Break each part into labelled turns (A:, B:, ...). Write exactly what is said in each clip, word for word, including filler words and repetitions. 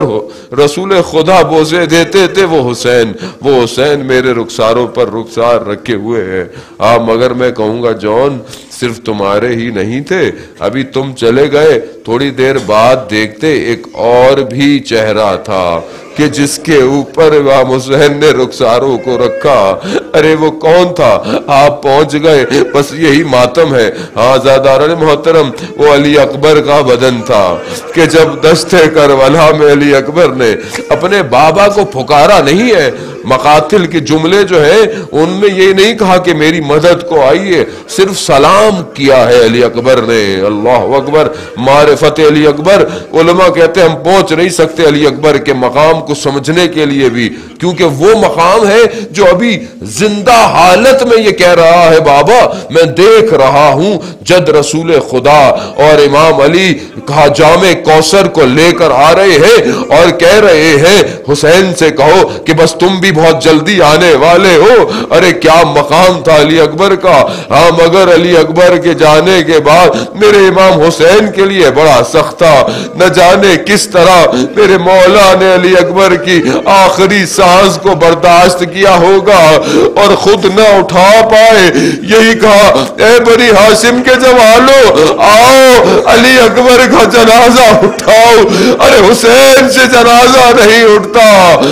A: رسول خدا بوسے دیتے تھے وہ حسین، وہ حسین میرے رخساروں پر رخسار رکھے ہوئے ہیں۔ ہاں مگر میں کہوں گا جان صرف تمہارے ہی نہیں تھے، ابھی تم چلے گئے تھوڑی دیر بعد دیکھتے ایک اور بھی چہرہ تھا کہ جس کے اوپر امام حسین نے رخساروں کو رکھا۔ ارے وہ کون تھا؟ آپ پہنچ گئے، بس یہی ماتم ہے۔ ہاں زاداران محترم، وہ علی اکبر کا بدن تھا کہ جب دشت کربلا میں علی اکبر نے اپنے بابا کو پھکارا نہیں ہے، مقاتل کے جملے جو ہیں ان میں یہ نہیں کہا کہ میری مدد کو آئیے، صرف سلام کیا ہے علی اکبر نے۔ اللہ اکبر، معرفت علی اکبر، علماء کہتے ہیں ہم پہنچ نہیں سکتے علی اکبر کے مقام کو سمجھنے کے لیے بھی، کیونکہ وہ مقام ہے جو ابھی زندہ حالت میں یہ کہہ رہا ہے بابا میں دیکھ رہا ہوں جد رسول خدا اور امام علی کہا جامع کوثر کو لے کر آ رہے ہیں اور کہہ رہے ہیں حسین سے کہو کہ بس تم بھی بہت جلدی آنے والے ہو۔ ارے کیا مقام تھا علی اکبر کا۔ ہاں مگر علی اکبر کے جانے کے بعد میرے امام حسین کے لیے بڑا سخت تھا، نہ جانے کس طرح میرے مولا نے علی اکبر کی آخری سانس کو برداشت کیا ہوگا اور خود نہ اٹھا پائے، یہی کہا اے بنی ہاشم کے جوانو آؤ علی اکبر کا جنازہ اٹھاؤ۔ ارے حسین سے جنازہ نہیں اٹھتا۔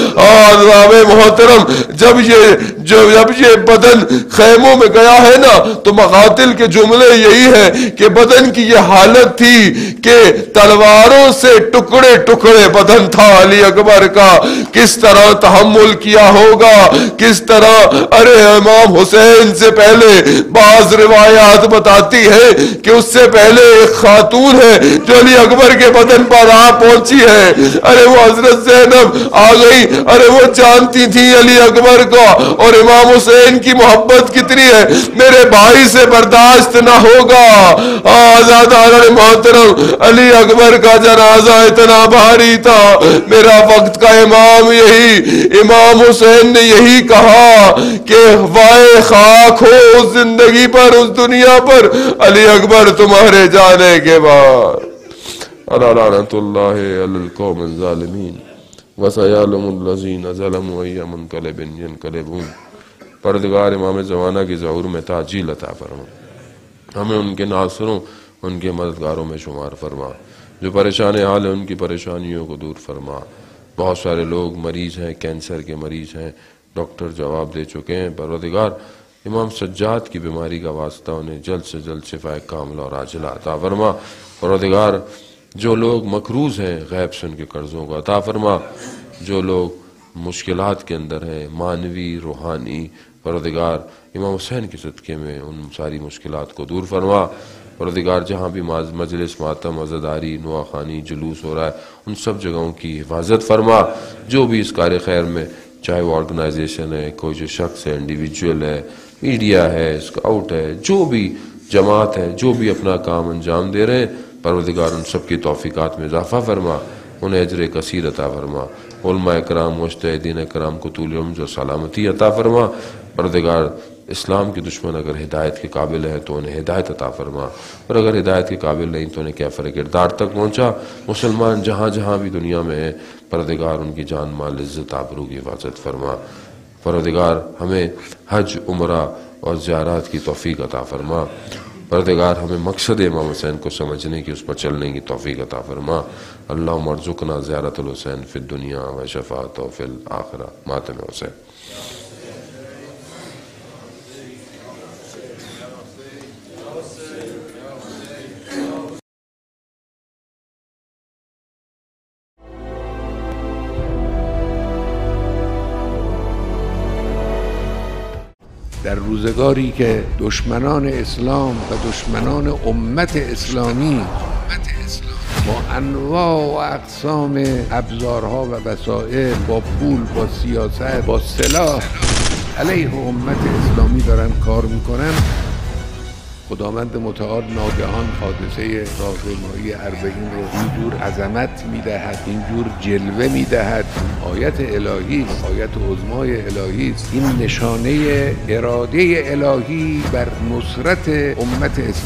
A: آزام محترم، جب یہ جب یہ بدن خیموں میں گیا ہے نا تو مقاتل کے جملے یہی ہے کہ بدن کی یہ حالت تھی کہ تلواروں سے ٹکڑے ٹکڑے بدن تھا علی اکبر کا، کس طرح تحمل کیا ہوگا، کس طرح۔ ارے امام حسین سے پہلے بعض روایات بتاتی ہے کہ اس سے پہلے ایک خاتون ہے جو علی اکبر کے بدن پر آ پہنچی ہے۔ ارے وہ حضرت زینب آ گئی، ارے وہ جانتی تھی علی اکبر کو اور امام حسین کی محبت کتنی ہے، میرے بھائی سے برداشت نہ ہوگا۔ آزاداران محترم، علی اکبر کا جنازہ اتنا بھاری تھا، میرا وقت کا امام یہی امام حسین نے یہی کہا کہ وائے خاک ہو اس زندگی پر، اس دنیا پر علی اکبر تمہارے جانے کے بعد۔ لعنت اللہ علی القوم الظالمین وسیعلم الذین ظلموا ای منقلب ینقلبون۔ پروردگار امام زمانہ کی ظہور میں تعجیل عطا فرما، ہمیں ان کے ناصروں ان کے مددگاروں میں شمار فرما، جو پریشان حال ہیں ان کی پریشانیوں کو دور فرما۔ بہت سارے لوگ مریض ہیں، کینسر کے مریض ہیں، ڈاکٹر جواب دے چکے ہیں۔ پروردگار امام سجاد کی بیماری کا واسطہ انہیں جلد سے جلد شفاء کاملہ اور عاجلہ عطا فرما۔ پروردگار جو لوگ مقروض ہیں غیب سے ان کے قرضوں کو عطا فرما، جو لوگ مشکلات کے اندر ہیں معنوی روحانی، پروردگار امام حسین کے صدقے میں ان ساری مشکلات کو دور فرما۔ پروردگار جہاں بھی مجلس ماتم عزاداری نواخوانی جلوس ہو رہا ہے ان سب جگہوں کی حفاظت فرما۔ جو بھی اس کار خیر میں چاہے وہ آرگنائزیشن ہے، کوئی جو شخص ہے، انڈیویجول ہے، میڈیا ہے، اسکاؤٹ ہے، جو بھی جماعت ہے، جو بھی اپنا کام انجام دے رہے ہیں، پروردگار ان سب کی توفیقات میں اضافہ فرما، انہیں اجر کثیر عطا فرما۔ علماء کرام مجتہدین کرام کو طول عمر و سلامتی عطا فرما۔ پروردگار اسلام کے دشمن اگر ہدایت کے قابل ہے تو انہیں ہدایت عطا فرما، اور اگر ہدایت کے قابل نہیں تو انہیں کیفر کردار تک پہنچا۔ مسلمان جہاں جہاں بھی دنیا میں ہیں پروردگار ان کی جان مال عزت آبرو کی حفاظت فرما۔ پروردگار ہمیں حج عمرہ اور زیارات کی توفیق عطا فرما۔ پروردگار ہمیں مقصد امام حسین کو سمجھنے کی، اس پر چلنے کی توفیق عطا فرما۔ اللہم ارزقنا زیارت الحسین فی الدنیا و شفاعتہ فی الآخرہ۔ ماتم حسین۔
B: در روزگاری که دشمنان اسلام و دشمنان امت اسلامی با انواع و اقسام ابزارها و وسائل، با پول، با سیاست، با سلاح علیه امت اسلامی دارن کار میکنن، خداوند متعال ناگهان حادثه راهپیمایی اربعین رو اینجور عظمت میدهد، اینجور جلوه میدهد. آیت الهی، آیت عظمای الهی، این نشانه اراده الهی بر نصرت امت اسلامی